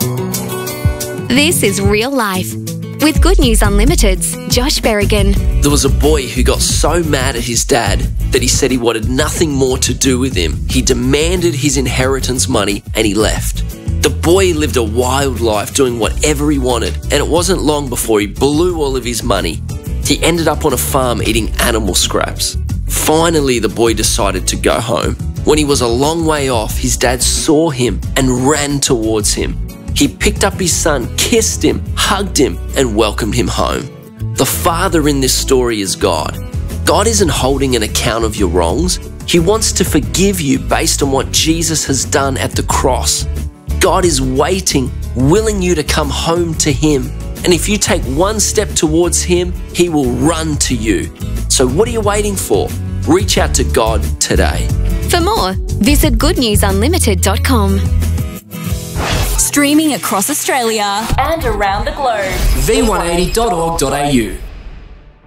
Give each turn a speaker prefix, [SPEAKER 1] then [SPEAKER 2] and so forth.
[SPEAKER 1] This is Real Life with Good News Unlimited's Josh Berrigan.
[SPEAKER 2] There was a boy who got so mad at his dad that he said he wanted nothing more to do with him. He demanded his inheritance money and he left. The boy lived a wild life doing whatever he wanted, and it wasn't long before he blew all of his money. He ended up on a farm eating animal scraps. Finally, the boy decided to go home. When he was a long way off, his dad saw him and ran towards him. He picked up his son, kissed him, hugged him, and welcomed him home. The father in this story is God. God isn't holding an account of your wrongs. He wants to forgive you based on what Jesus has done at the cross. God is waiting, willing you to come home to Him. And if you take one step towards Him, He will run to you. So what are you waiting for? Reach out to God today.
[SPEAKER 1] For more, visit goodnewsunlimited.com.
[SPEAKER 3] Streaming across Australia and around the globe.
[SPEAKER 4] v180.org.au